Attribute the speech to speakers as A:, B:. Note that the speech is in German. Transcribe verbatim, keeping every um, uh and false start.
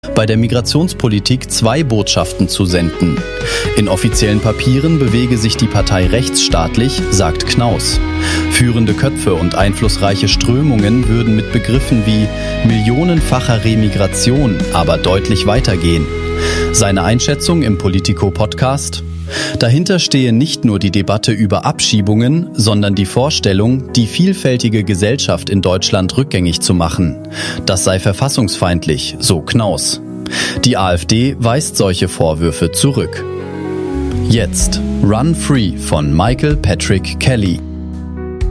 A: bei der Migrationspolitik zwei Botschaften zu senden. In offiziellen Papieren bewege sich die Partei rechtsstaatlich, sagt Knaus. Führende Köpfe und einflussreiche Strömungen würden mit Begriffen wie millionenfacher Remigration aber deutlich weitergehen. Seine Einschätzung im Politico-Podcast: Dahinter stehe nicht nur die Debatte über Abschiebungen, sondern die Vorstellung, die vielfältige Gesellschaft in Deutschland rückgängig zu machen. Das sei verfassungsfeindlich, so Knaus. Die AfD weist solche Vorwürfe zurück. Jetzt Run Free von Michael Patrick Kelly.